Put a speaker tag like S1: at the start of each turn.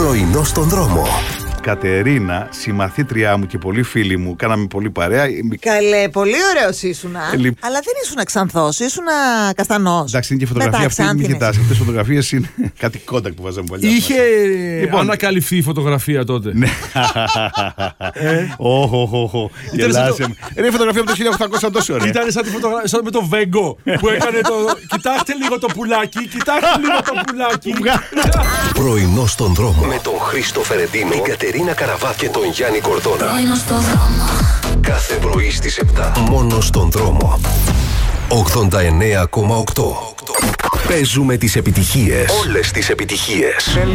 S1: Πρωινό στον δρόμο.
S2: Κατερίνα, συμμαθήτριά μου και πολύ φίλη μου, κάναμε πολύ παρέα.
S3: Καλέ, πολύ ωραίος ήσουνα. Αλλά δεν ήσουνα ξανθός, ήσουνα καστανός.
S2: Εντάξει, είναι και φωτογραφία αυτή, μην κοιτάς. Αυτές τις φωτογραφίες είναι κάτι κόντακ που βάζαμε παλιά.
S4: Είχε ανακαλυφθεί η φωτογραφία τότε.
S2: Ναι. Γελάσαι. Είναι η φωτογραφία από το 1800 τόσο ωραία.
S4: Ήταν σαν με το Βέγκο που έκανε το. Κοιτάξτε λίγο το πουλάκι, κοιτάξτε λίγο το πουλάκι.
S1: Πρωινό στον δρόμο. Με τον Χρήστο Φερεντίνο, την Κατερίνα Καραβά και τον Γιάννη Κορδόνα.
S5: Πρωινό στον δρόμο.
S1: Κάθε πρωί στις 7. Μόνο στον δρόμο. 89,8. Παίζουμε τις επιτυχίες. Όλες τις επιτυχίες.